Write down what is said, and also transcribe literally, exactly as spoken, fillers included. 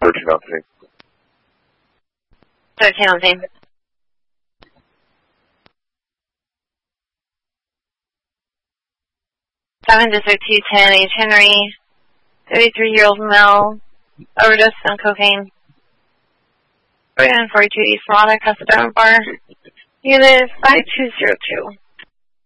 thirteen on scene. thirteen on scene. seven District two ten, H. Henry, thirty-three-year-old male, overdose on cocaine. three forty-two East Ramada, Casa Bar. Unit five two zero two.